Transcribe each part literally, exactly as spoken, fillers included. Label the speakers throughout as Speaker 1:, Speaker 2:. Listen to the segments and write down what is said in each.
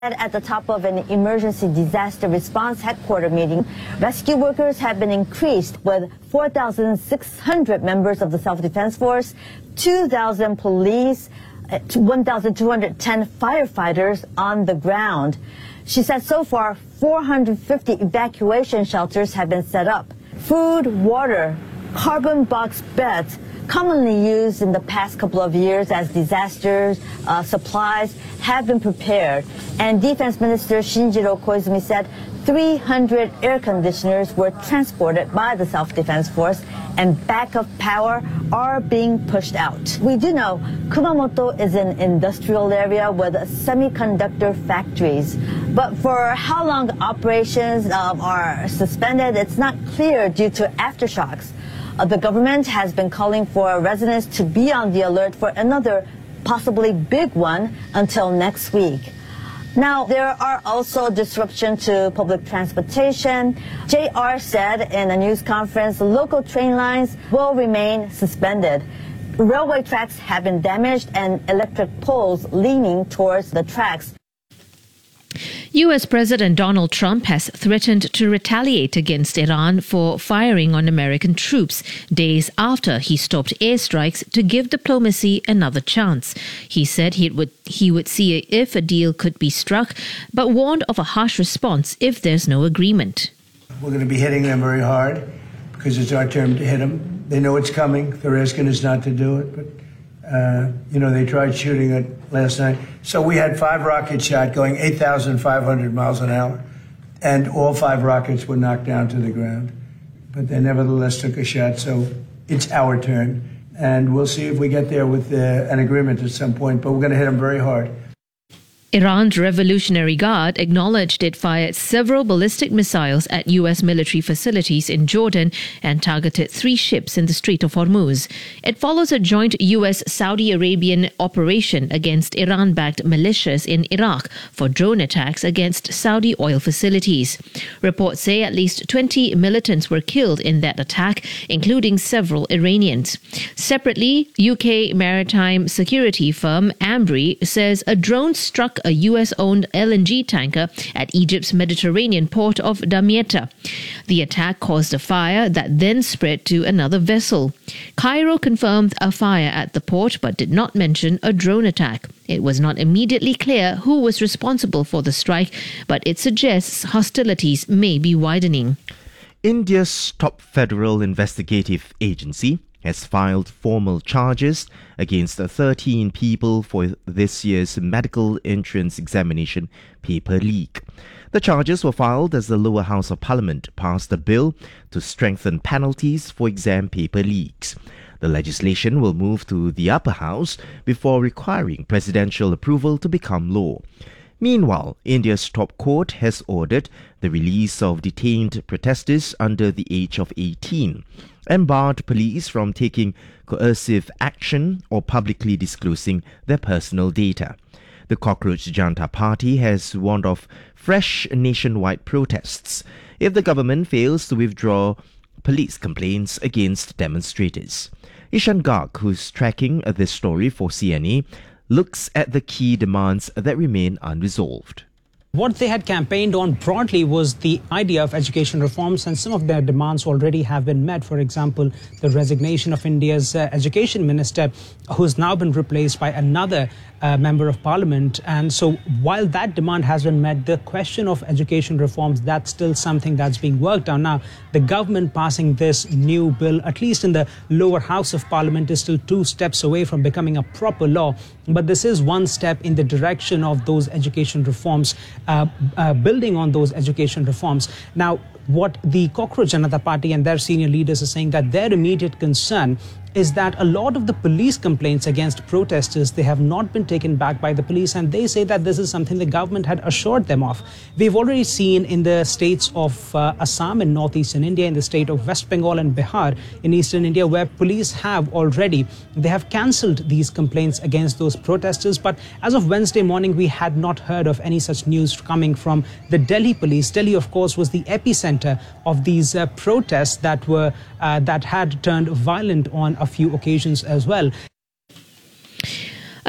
Speaker 1: At the top of an emergency disaster response headquarters meeting, rescue workers have been increased with four thousand six hundred members of the Self-Defense Force, two thousand police, one thousand two hundred ten firefighters on the ground. She said so far, four hundred fifty evacuation shelters have been set up. Food, water, carbon box beds, commonly used in the past couple of years as disasters, uh, supplies have been prepared. And Defense Minister Shinjiro Koizumi said three hundred air conditioners were transported by the Self-Defense Force and backup power are being pushed out. We do know Kumamoto is an industrial area with semiconductor factories. But for how long operations um, are suspended, it's not clear due to aftershocks. Uh, the government has been calling for residents to be on the alert for another possibly big one until next week. Now, there are also disruptions to public transportation. J R said in a news conference local train lines will remain suspended. Railway tracks have been damaged and electric poles leaning towards the tracks.
Speaker 2: U S President Donald Trump has threatened to retaliate against Iran for firing on American troops days after he stopped airstrikes to give diplomacy another chance. He said he would he would see if a deal could be struck, but warned of a harsh response if there's no agreement.
Speaker 3: We're going to be hitting them very hard because it's our turn to hit them. They know it's coming. They're asking us not to do it, but Uh, you know, they tried shooting it last night. So we had five rockets shot going eight thousand five hundred miles an hour, and all five rockets were knocked down to the ground. But they nevertheless took a shot, so it's our turn. And we'll see if we get there with uh, an agreement at some point, but we're going to hit them very hard.
Speaker 2: Iran's Revolutionary Guard acknowledged it fired several ballistic missiles at U S military facilities in Jordan and targeted three ships in the Strait of Hormuz. It follows a joint U S-Saudi Arabian operation against Iran-backed militias in Iraq for drone attacks against Saudi oil facilities. Reports say at least twenty militants were killed in that attack, including several Iranians. Separately, U K maritime security firm Ambry says a drone struck a U S-owned L N G tanker at Egypt's Mediterranean port of Damietta. The attack caused a fire that then spread to another vessel. Cairo confirmed a fire at the port but did not mention a drone attack. It was not immediately clear who was responsible for the strike, but it suggests hostilities may be widening.
Speaker 4: India's top federal investigative agency has filed formal charges against thirteen people for this year's medical entrance examination paper leak. The charges were filed as the lower house of parliament passed a bill to strengthen penalties for exam paper leaks. The legislation will move to the upper house before requiring presidential approval to become law. Meanwhile, India's top court has ordered the release of detained protesters under the age of eighteen and barred police from taking coercive action or publicly disclosing their personal data. The Cockroach Janta Party has warned of fresh nationwide protests if the government fails to withdraw police complaints against demonstrators. Ishan Garg, who's tracking this story for C N A, looks at the key demands that remain unresolved.
Speaker 5: What they had campaigned on broadly was the idea of education reforms, and some of their demands already have been met. For example, the resignation of India's uh, education minister, who's now been replaced by another uh, member of parliament. And so while that demand has been met, the question of education reforms, that's still something that's being worked on. Now, the government passing this new bill, at least in the lower house of parliament, is still two steps away from becoming a proper law. But this is one step in the direction of those education reforms, uh, uh, building on those education reforms. Now, what the Cockroach Janata Party and their senior leaders are saying, that their immediate concern is that a lot of the police complaints against protesters, they have not been taken back by the police, and they say that this is something the government had assured them of. We've already seen in the states of uh, Assam in northeastern India, in the state of West Bengal and Bihar in eastern India, where police have already, they have cancelled these complaints against those protesters. But as of Wednesday morning, we had not heard of any such news coming from the Delhi police. Delhi, of course, was the epicenter of these uh, protests that were uh, that had turned violent on a few occasions as well.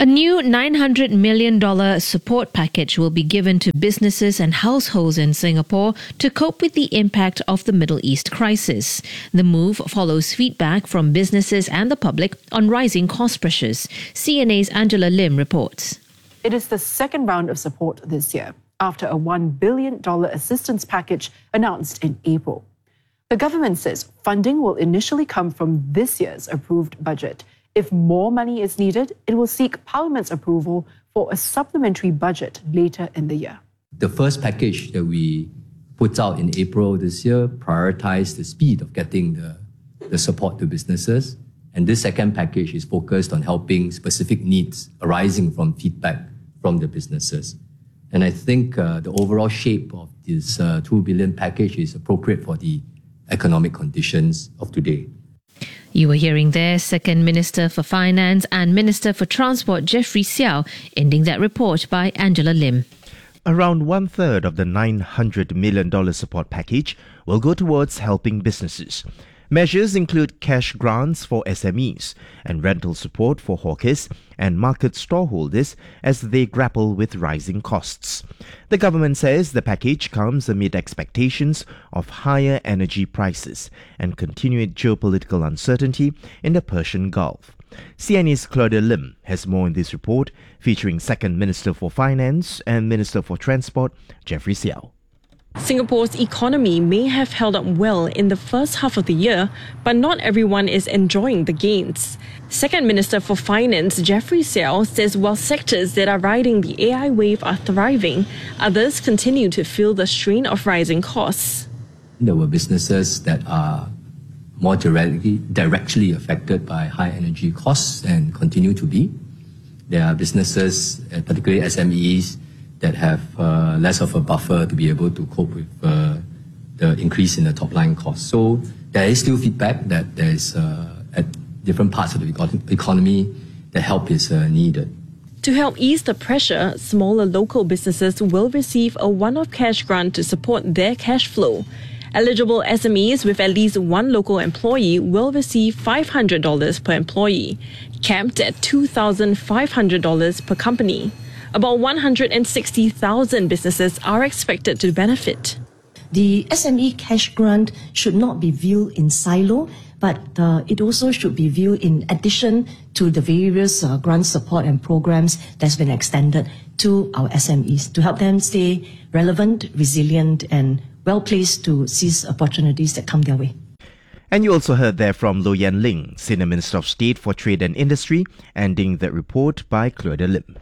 Speaker 2: A new nine hundred million dollars support package will be given to businesses and households in Singapore to cope with the impact of the Middle East crisis. The move follows feedback from businesses and the public on rising cost pressures. C N A's Angela Lim reports.
Speaker 6: It is the second round of support this year, after a one billion dollars assistance package announced in April. The government says funding will initially come from this year's approved budget. If more money is needed, it will seek Parliament's approval for a supplementary budget later in the year.
Speaker 7: The first package that we put out in April this year prioritized the speed of getting the, the support to businesses. And this second package is focused on helping specific needs arising from feedback from the businesses. And I think uh, the overall shape of this uh, two billion dollars package is appropriate for the economic conditions of today.
Speaker 2: You were hearing there Second Minister for Finance and Minister for Transport Jeffrey Seow, ending that report by Angela Lim.
Speaker 4: Around one third of the nine hundred million dollars support package will go towards helping businesses. Measures include cash grants for S M Es and rental support for hawkers and market stallholders as they grapple with rising costs. The government says the package comes amid expectations of higher energy prices and continued geopolitical uncertainty in the Persian Gulf. C N A's Claudia Lim has more in this report, featuring Second Minister for Finance and Minister for Transport Jeffrey Seow.
Speaker 8: Singapore's economy may have held up well in the first half of the year, but not everyone is enjoying the gains. Second Minister for Finance Jeffrey Seow says while sectors that are riding the A I wave are thriving, others continue to feel the strain of rising costs.
Speaker 7: There were businesses that are more directly, directly affected by high energy costs and continue to be. There are businesses, particularly S M Es, that have uh, less of a buffer to be able to cope with uh, the increase in the top line costs. So there is still feedback that there is uh, at different parts of the economy that help is uh, needed.
Speaker 8: To help ease the pressure, smaller local businesses will receive a one-off cash grant to support their cash flow. Eligible S M Es with at least one local employee will receive five hundred dollars per employee, capped at two thousand five hundred dollars per company. About one hundred sixty thousand businesses are expected to benefit.
Speaker 9: The S M E cash grant should not be viewed in silo, but uh, it also should be viewed in addition to the various uh, grant support and programs that's been extended to our S M Es to help them stay relevant, resilient, and well-placed to seize opportunities that come their way.
Speaker 4: And you also heard there from Low Yan Ling, Senior Minister of State for Trade and Industry, ending that report by Claudia Lim.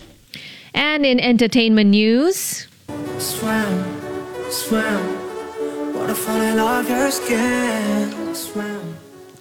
Speaker 2: And in entertainment news,
Speaker 10: Swim, swim, wanna fall in love your skin. Swim.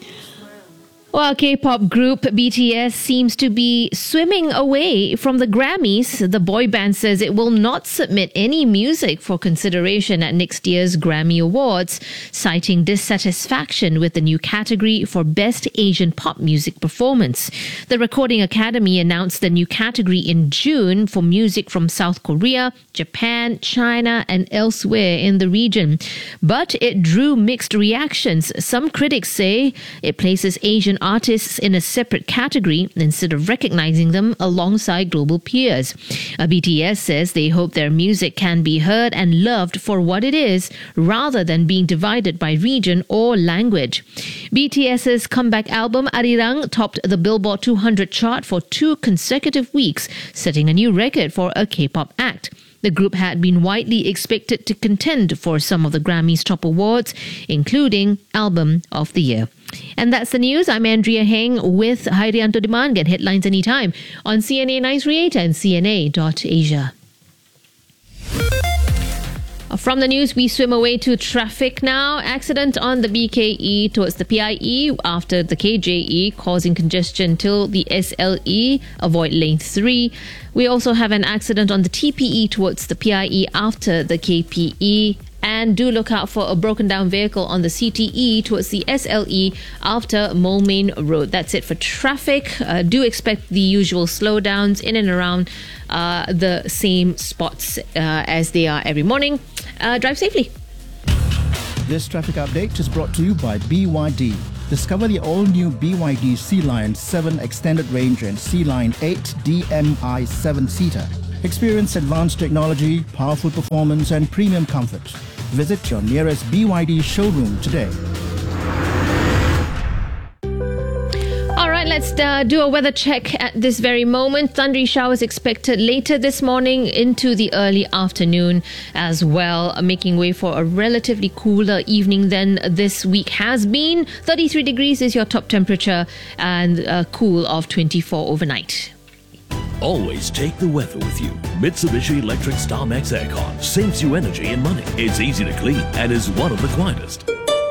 Speaker 2: While K-pop group B T S seems to be swimming away from the Grammys, the boy band says it will not submit any music for consideration at next year's Grammy Awards, citing dissatisfaction with the new category for Best Asian Pop Music Performance. The Recording Academy announced the new category in June for music from South Korea, Japan, China, and elsewhere in the region. But it drew mixed reactions. Some critics say it places Asian artists in a separate category instead of recognizing them alongside global peers. B T S says they hope their music can be heard and loved for what it is, rather than being divided by region or language. BTS's comeback album Arirang topped the Billboard two hundred chart for two consecutive weeks, setting a new record for a K-pop act. The group had been widely expected to contend for some of the Grammy's top awards, including Album of the Year. And that's the news. I'm Andrea Heng with Hairianto Demand. Get headlines anytime on C N A nine three eight and C N A dot Asia. From the news, we swim away to traffic now. Accident on the B K E towards the P I E after the K J E, causing congestion till the S L E. Avoid lane three. We also have an accident on the T P E towards the P I E after the K P E. And do look out for a broken down vehicle on the C T E towards the S L E after Moulmein Road. That's it for traffic. Uh, do expect the usual slowdowns in and around uh, the same spots uh, as they are every morning. Uh, drive safely.
Speaker 11: This traffic update is brought to you by B Y D. Discover the all-new B Y D Sea Lion seven Extended Range and Sea Lion eight D M I seven-seater. Experience advanced technology, powerful performance and premium comfort. Visit your nearest B Y D showroom today.
Speaker 2: All right, let's uh, do a weather check at this very moment. Thundery showers expected later this morning into the early afternoon as well, uh, making way for a relatively cooler evening than this week has been. thirty-three degrees is your top temperature and a cool of twenty-four overnight.
Speaker 12: Always take the weather with you. Mitsubishi Electric Star Max Aircon saves you energy and money. It's easy to clean and is one of the quietest.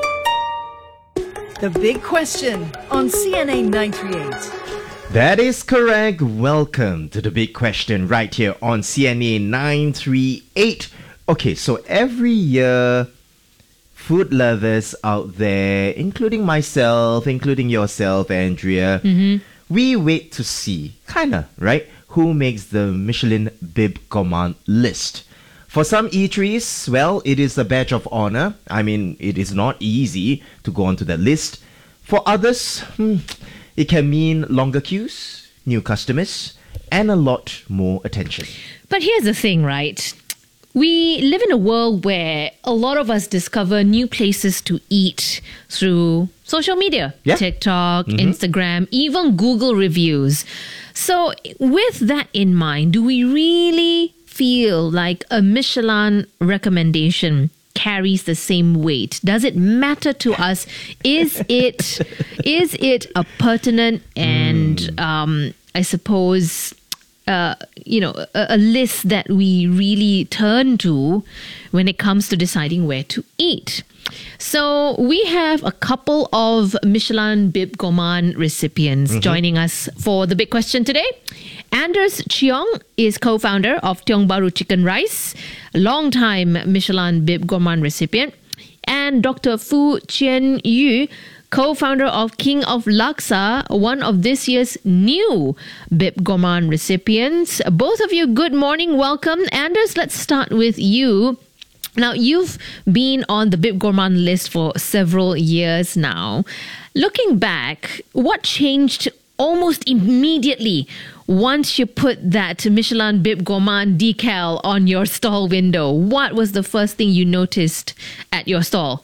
Speaker 13: The Big Question on C N A nine thirty-eight.
Speaker 4: That is correct. Welcome to The Big Question right here on C N A nine thirty-eight. Okay, so every year, food lovers out there, including myself, including yourself, Andrea,
Speaker 2: Mm-hmm.
Speaker 4: we wait to see, kinda, right, who makes the Michelin Bib Gourmand list. For some eateries, well, it is a badge of honor. I mean, it is not easy to go onto that list. For others, hmm, it can mean longer queues, new customers, and a lot more attention.
Speaker 2: But here's the thing, right? We live in a world where a lot of us discover new places to eat through social media,
Speaker 4: Yeah.
Speaker 2: TikTok,
Speaker 4: Mhm.
Speaker 2: Instagram, even Google reviews. So with that in mind, do we really feel like a Michelin recommendation carries the same weight? Does it matter to us? Is it is it a pertinent and um, I suppose uh, you know a, a list that we really turn to when it comes to deciding where to eat? So we have a couple of Michelin Bib Gourmand recipients
Speaker 14: Mhm.
Speaker 2: joining us for the big question today. Anders Cheong is co-founder of Tiong Bahru Chicken Rice, long-time Michelin Bib Gourmand recipient, and Doctor Fu Chien Yu, co-founder of King of Laksa, one of this year's new Bib Gourmand recipients. Both of you, good morning, welcome. Anders, let's start with you. Now, you've been on the Bib Gourmand list for several years now. Looking back, what changed almost immediately once you put that Michelin Bib Gourmand decal on your stall window? What was the first thing you noticed at your stall?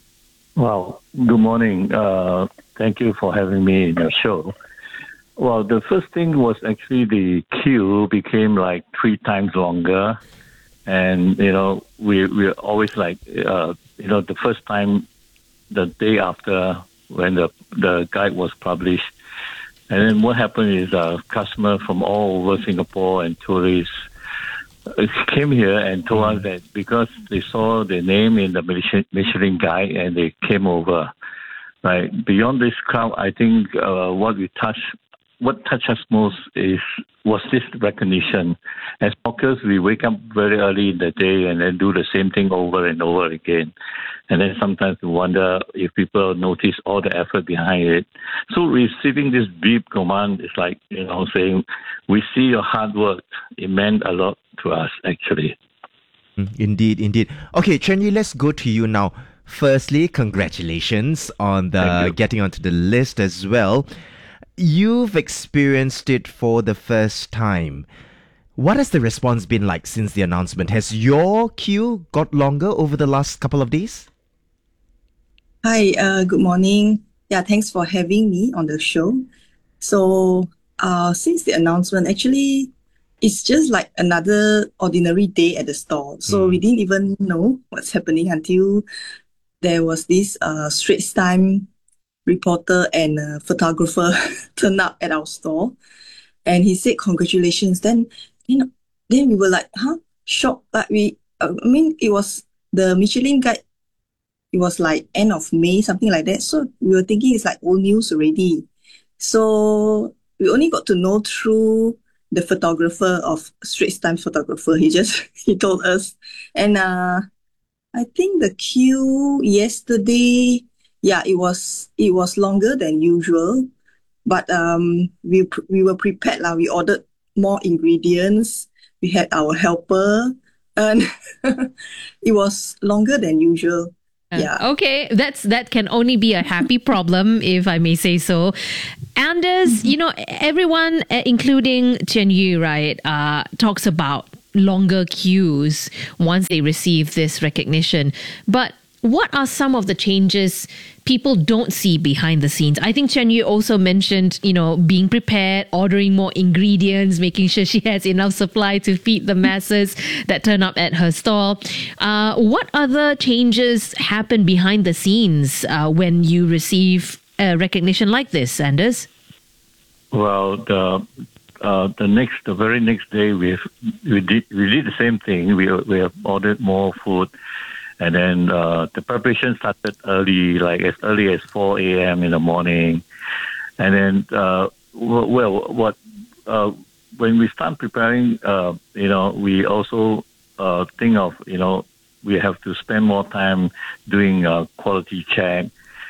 Speaker 14: Well, good morning. Uh, thank you for having me in your show. Well, the first thing was actually the queue became like three times longer. And, you know, we, we're always like, uh, you know, the first time, the day after when the, the guide was published. And then what happened is a customer from all over Singapore and tourists uh, came here and told us that because they saw their name in the Michelin Michelin guide and they came over. Right. Beyond this crowd, I think uh, what we touched, what touched us most is was this recognition. As hawkers, we wake up very early in the day and then do the same thing over and over again. And then sometimes we wonder if people notice all the effort behind it. So receiving this Bib Gourmand is like, you know, saying, we see your hard work. It meant a lot to us, actually.
Speaker 4: Indeed, indeed. Okay, Chen Yi, let's go to you now. Firstly, congratulations on the getting onto the list as well. You've experienced it for the first time. What has the response been like since the announcement? Has your queue got longer over the last couple of days?
Speaker 15: Hi, uh, good morning. Yeah, thanks for having me on the show. So, uh, since the announcement, actually, it's just like another ordinary day at the store. So we didn't even know what's happening until there was this uh, Straits Times reporter and uh, photographer turned up at our store, and he said congratulations. Then, you know, then we were like, huh, shocked. But we, uh, I mean, it was the Michelin guide. It was like end of May, something like that. So we were thinking it's like old news already. So we only got to know through the photographer of Straits Times photographer. He just he told us, and uh, I think the queue yesterday. Yeah, it was it was longer than usual, but um, we we were prepared lah. We ordered more ingredients. We had our helper, and it was longer than usual. Yeah.
Speaker 2: Okay, that's that can only be a happy problem, if I may say so. Anders, you know, everyone, uh, including Chen Yu, right, uh, talks about longer queues once they receive this recognition. But what are some of the changes people don't see behind the scenes? I think Chen Yu also mentioned, you know, being prepared, ordering more ingredients, making sure she has enough supply to feed the masses that turn up at her stall. Uh, what other changes happen behind the scenes uh, when you receive a recognition like this, Anders?
Speaker 14: Well, the uh, the next, the very next day, we we did we did the same thing. We we have ordered more food. And then uh, the preparation started early, like as early as four a.m. in the morning. And then, uh, well, what uh, when we start preparing, uh, you know, we also uh, think of, you know, we have to spend more time doing a quality check.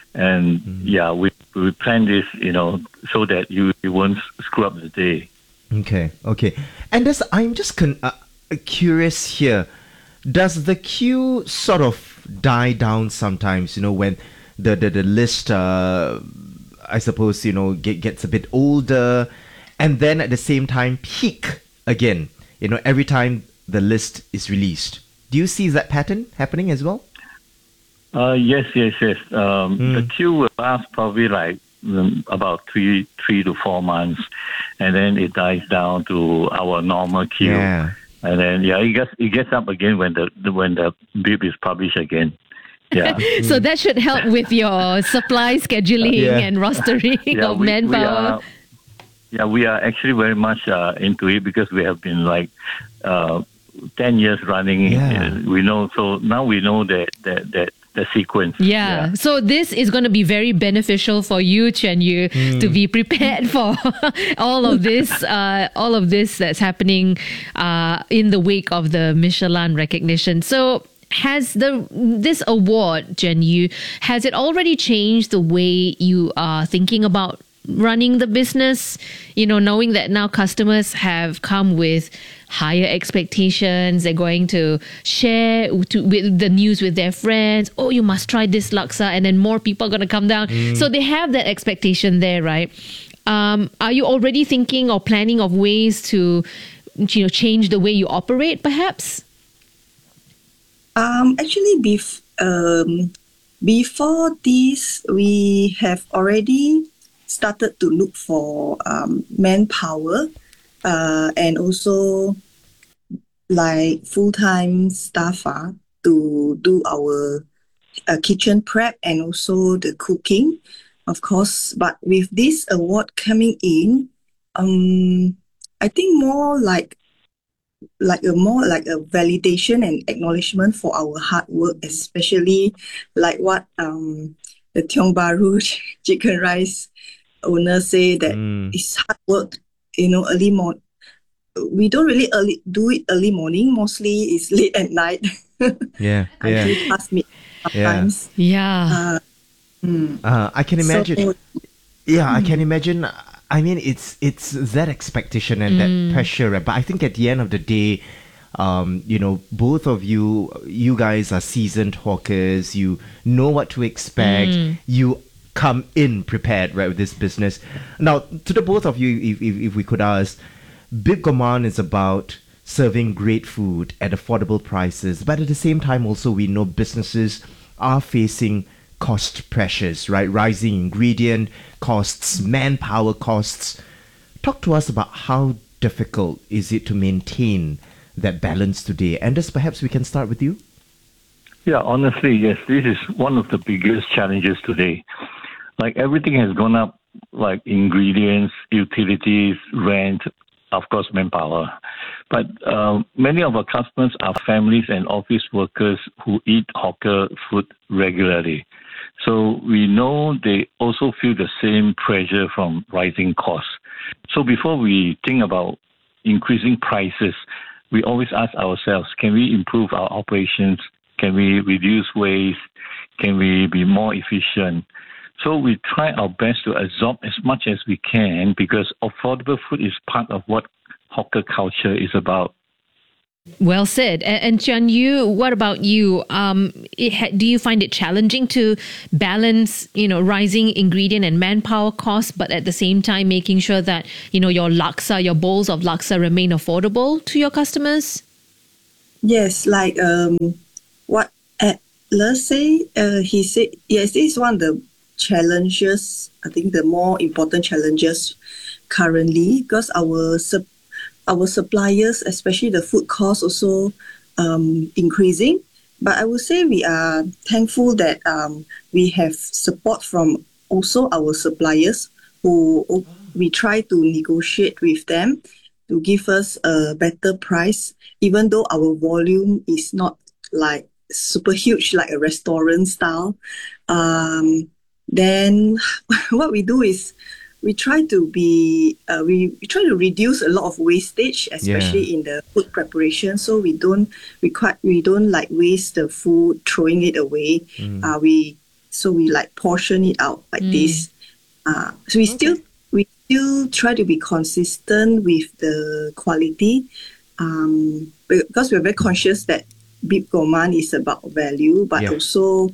Speaker 14: And mm-hmm. yeah, we we plan this, you know, so that you, you won't screw up the day.
Speaker 4: Okay, okay. And this, I'm just con- uh, curious here. Does the queue sort of die down sometimes, you know, when the, the, the list, uh, I suppose, you know, get, gets a bit older, and then at the same time peak again, you know, every time the list is released? Do you see that pattern happening as well?
Speaker 14: Uh, yes, yes, yes. Um,
Speaker 4: Mm.
Speaker 14: The queue will last probably like um, about three, three to four months, and then it dies down to our normal queue.
Speaker 4: Yeah.
Speaker 14: And then, yeah, it gets it gets up again when the, the when the B I P is published again. Yeah.
Speaker 2: So that should help with your supply scheduling
Speaker 14: Yeah.
Speaker 2: and rostering
Speaker 14: Yeah,
Speaker 2: of
Speaker 14: we- we
Speaker 2: manpower.
Speaker 14: are- yeah, we are actually very much uh, into it because we have been like uh, ten years running.
Speaker 4: Yeah.
Speaker 14: Uh, we know, so now we know that that that the sequence.
Speaker 2: Yeah. So this is going to be very beneficial for you, Chen Yu,
Speaker 14: Mm.
Speaker 2: to be prepared for all of this, uh, all of this that's happening uh, in the wake of the Michelin recognition. So has the this award, Chen Yu, has it already changed the way you are thinking about running the business? You know, knowing that now customers have come with higher expectations, they're going to share to, with the news with their friends. Oh, you must try this laksa, and then more people are going to come down.
Speaker 16: Mm.
Speaker 2: So they have that expectation there, right? Um, are you already thinking or planning of ways to, you know, change the way you operate, perhaps?
Speaker 15: Um, actually, bef- um, before this, we have already started to look for um, manpower uh, and also like full-time staff uh, to do our uh, kitchen prep and also the cooking, of course. But with this award coming in, um, I think more like like a more like a validation and acknowledgement for our hard work, especially like what um, the Tiong Bahru chicken rice owner say that it's hard work, you know, early morning. We don't really early do it early morning. Mostly it's late at night.
Speaker 4: Yeah,
Speaker 15: Until
Speaker 4: yeah.
Speaker 15: past midnight sometimes.
Speaker 2: Yeah.
Speaker 15: Uh, mm.
Speaker 4: Uh, I can imagine.
Speaker 15: So-
Speaker 4: yeah, I can imagine. I mean, it's it's that expectation and
Speaker 2: Mm.
Speaker 4: that pressure. But I think at the end of the day, um, you know, both of you, you guys are seasoned hawkers. You know what to expect.
Speaker 2: Mm.
Speaker 4: You come in prepared, right, with this business. Now, to the both of you, if if, if we could ask, Bib Gourmand is about serving great food at affordable prices, but at the same time, also we know businesses are facing cost pressures, right? Rising ingredient costs, manpower costs. Talk to us about how difficult is it to maintain that balance today. Anders, perhaps we can start with you.
Speaker 14: Yeah, honestly, yes, this is one of the biggest challenges today. Like everything has gone up, like ingredients, utilities, rent, of course, manpower. But uh, many of our customers are families and office workers who eat hawker food regularly. So we know they also feel the same pressure from rising costs. So before we think about increasing prices, we always ask ourselves, can we improve our operations? Can we reduce waste? Can we be more efficient? So we try our best to absorb as much as we can because affordable food is part of what hawker culture is about.
Speaker 2: Well said. A- And Chan, you, what about you? Um, it ha- do you find it challenging to balance, you know, rising ingredient and manpower costs, but at the same time making sure that, you know, your laksa, your bowls of laksa remain affordable to your customers?
Speaker 15: Yes, like um, what Atlas say, uh, he said, yes, this is one of the challenges, I think the more important challenges currently, because our sup- our suppliers, especially the food costs, also um, increasing. But I would say we are thankful that um, we have support from also our suppliers who we try to negotiate with them to give us a better price, even though our volume is not like super huge like a restaurant style. Um, then what we do is we try to be uh, we, we try to reduce a lot of wastage, especially
Speaker 4: Yeah.
Speaker 15: in the food preparation. So we don't we quite we don't like waste the food, throwing it away.
Speaker 4: Mm.
Speaker 15: Uh, we so we like portion it out like
Speaker 4: Mm.
Speaker 15: this. Uh, so we still we still try to be consistent with the quality, um, because we're very conscious that Bib Gourmand is about value, but
Speaker 4: Yeah.
Speaker 15: also,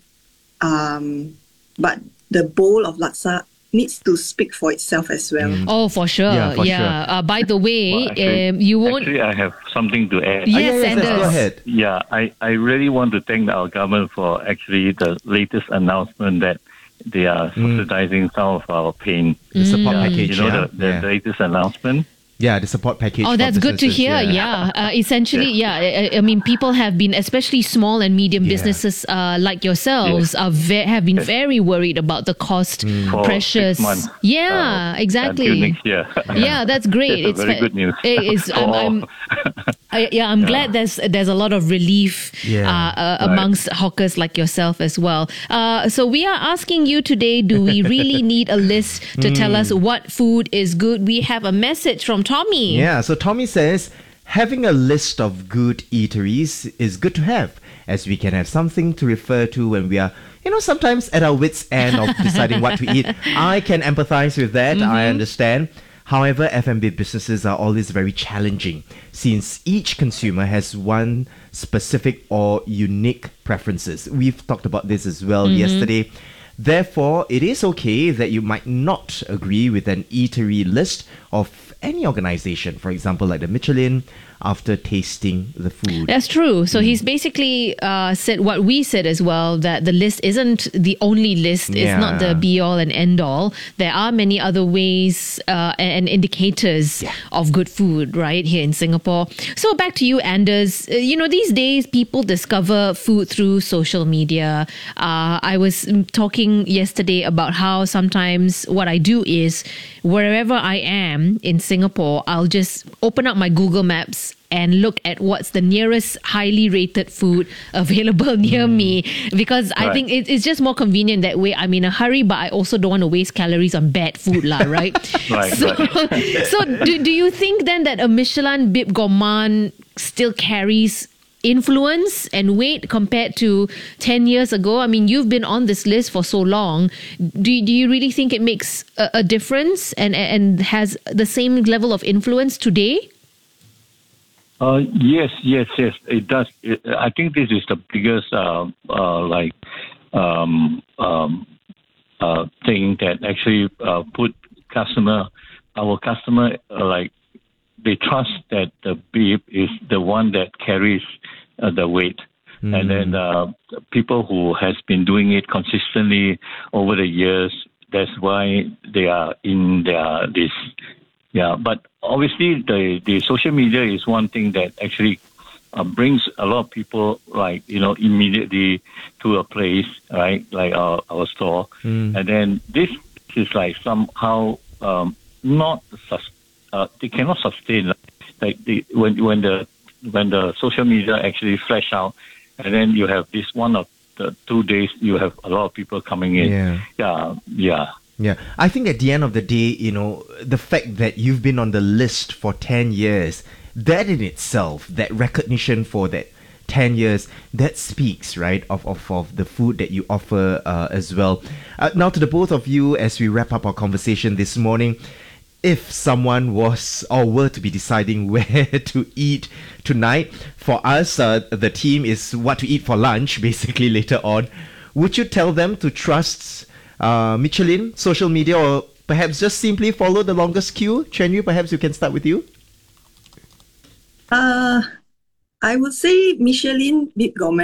Speaker 15: um, but the bowl of laksa needs to speak for itself as well.
Speaker 2: Oh, for sure.
Speaker 4: Yeah, for
Speaker 2: yeah. Uh, by the way,
Speaker 14: Well, actually-
Speaker 2: um, you won't.
Speaker 14: Actually, I have something to add.
Speaker 2: Yes, Ah, yes, yes, Anders.
Speaker 4: Go ahead.
Speaker 14: Yeah, I, I really want to thank our government for actually the latest announcement that they are subsidizing some of our pain.
Speaker 4: The support
Speaker 14: Yeah,
Speaker 4: package,
Speaker 14: You know,
Speaker 4: yeah.
Speaker 14: the, the
Speaker 4: Yeah.
Speaker 14: latest announcement.
Speaker 4: Yeah, the support package.
Speaker 2: Oh,
Speaker 4: for
Speaker 2: that's good to
Speaker 4: businesses,
Speaker 2: hear. Yeah. Uh, essentially, yeah. I, I mean, people have been, especially small and medium
Speaker 4: Yeah.
Speaker 2: businesses uh, like yourselves,
Speaker 14: Yes.
Speaker 2: are ve- have been very worried about the cost
Speaker 14: For
Speaker 2: pressures.
Speaker 14: six months,
Speaker 2: Yeah,
Speaker 14: uh,
Speaker 2: exactly.
Speaker 14: Until next year.
Speaker 2: Yeah, that's great.
Speaker 14: That's a very
Speaker 2: fa-
Speaker 14: good news.
Speaker 2: It is.
Speaker 14: For
Speaker 2: I'm,
Speaker 14: all.
Speaker 2: I'm, I, yeah, I'm glad there's there's a lot of relief
Speaker 4: Yeah.
Speaker 2: uh, uh,
Speaker 14: Right.
Speaker 2: amongst hawkers like yourself as well. Uh, so we are asking you today: do we really need a list to tell us what food is good? We have a message from Tommy.
Speaker 4: Yeah, so Tommy says, having a list of good eateries is good to have, as we can have something to refer to when we are, you know, sometimes at our wits' end of deciding what to eat. I can empathize with that. I understand. However, F and B businesses are always very challenging, since each consumer has one specific or unique preferences. We've talked about this as well yesterday. Therefore, it is okay that you might not agree with an eatery list of any organization, for example, like the Michelin, after tasting the food.
Speaker 2: That's true. So he's basically uh, said what we said as well, that the list isn't the only list. It's
Speaker 4: Yeah.
Speaker 2: not the be all and end all. There are many other ways uh, and indicators of good food, right, here in Singapore. So back to you, Anders. Uh, you know, these days people discover food through social media. Uh, I was mm, talking yesterday about how sometimes what I do is wherever I am in Singapore, I'll just open up my Google Maps and look at what's the nearest highly rated food available near me, because I
Speaker 14: Right.
Speaker 2: think it, it's just more convenient that way. I'm in a hurry, but I also don't want to waste calories on bad food, lah, right?
Speaker 14: Right,
Speaker 2: So,
Speaker 14: right.
Speaker 2: so do, do you think then that a Michelin Bib Gourmand still carries influence and weight compared to ten years ago? I mean, you've been on this list for so long. Do, do you really think it makes a, a difference and, and has the same level of influence today?
Speaker 14: Uh, yes, yes, yes, it does. It, I think this is the biggest, uh, uh, like, um, um, uh, thing that actually uh, put customer, our customer, uh, like, they trust that the beef is the one that carries uh, the weight.
Speaker 4: Mm.
Speaker 14: And then uh, people who has been doing it consistently over the years, that's why they are in their this. Yeah, but obviously the, the social media is one thing that actually uh, brings a lot of people, like, you know, immediately to a place, right, like our, our store.
Speaker 4: Mm.
Speaker 14: And then this is like somehow um, not, sus- uh, they cannot sustain. Like the, when when the when the social media actually flash out, and then you have this one of the two days, you have a lot of people coming in.
Speaker 4: Yeah.
Speaker 14: Yeah, yeah.
Speaker 4: Yeah, I think at the end of the day, you know, the fact that you've been on the list for ten years, that in itself, that recognition for that ten years, that speaks, right, of, of, of the food that you offer uh, as well. Uh, now to the both of you, as we wrap up our conversation this morning, if someone was or were to be deciding where to eat tonight, for us, uh, the team is what to eat for lunch, basically later on. Would you tell them to trust uh, Michelin, social media, or perhaps just simply follow the longest queue? Chen Yu, perhaps we can start with you.
Speaker 15: Uh, I would say Michelin Bib Gourmet